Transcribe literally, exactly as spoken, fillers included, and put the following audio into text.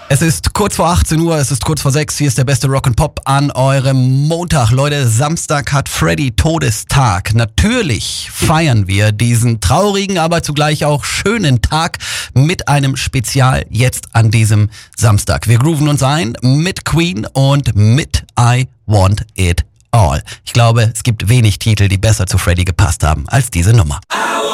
Es ist kurz vor achtzehn Uhr, es ist kurz vor sechs. Hier ist der beste Rock'n'Pop an eurem Montag. Leute, Samstag hat Freddy Todestag. Natürlich feiern wir diesen traurigen, aber zugleich auch schönen Tag mit einem Spezial jetzt an diesem Samstag. Wir grooven uns ein mit Queen und mit I Want It All. Ich glaube, es gibt wenig Titel, die besser zu Freddy gepasst haben als diese Nummer.